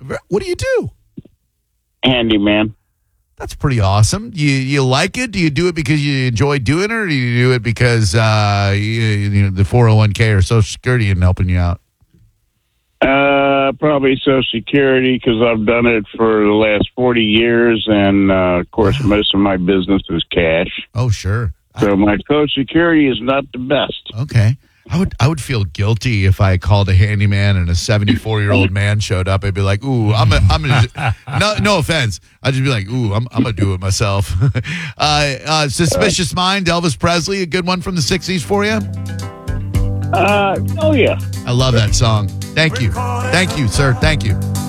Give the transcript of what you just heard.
What do you do? Handyman. That's pretty awesome. You like it? Do you do it because you enjoy doing it, or do you do it because the 401k or Social Security isn't helping you out? Probably Social Security, because I've done it for the last 40 years, and of course, most of my business is cash. Oh, sure. So my Social Security is not the best. Okay. I would feel guilty if I called a handyman and a 74-year-old man showed up. I'd be like, "Ooh, I'm gonna." No offense. I'd just be like, "Ooh, I'm gonna do it myself." Suspicious Mind, Elvis Presley, a good one from the '60s for you. Oh yeah. I love that song. Thank you, sir. Thank you.